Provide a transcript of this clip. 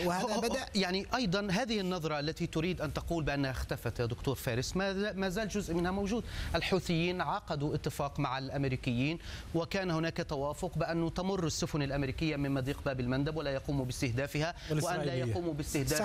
وهذا بدأ يعني أيضا هذه النظرة التي تريد أن تقول بأنها اختفت يا دكتور فارس ما زال جزء منها موجود. الحوثيين عقدوا اتفاق مع الأمريكيين، وكان هناك توافق بأنه تمر السفن الأمريكية من مضيق باب المندب ولا يقوموا باستهدافها، وأن لا يقوموا باستهداف